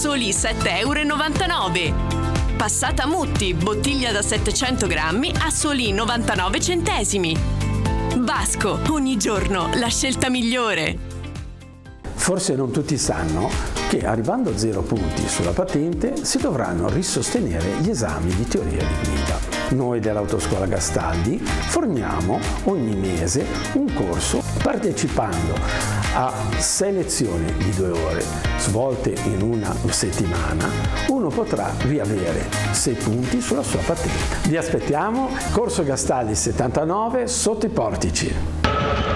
soli 7,99 €. Passata Mutti, bottiglia da 700 grammi a soli 99 centesimi. Vasco, ogni giorno la scelta migliore. Forse non tutti sanno che arrivando a 0 punti sulla patente si dovranno risostenere gli esami di teoria di guida. Noi dell'Autoscuola Gastaldi forniamo ogni mese un corso partecipando a 6 lezioni di 2 ore svolte in una settimana. Uno potrà riavere 6 punti sulla sua patente. Vi aspettiamo, Corso Gastaldi 79 sotto i Portici.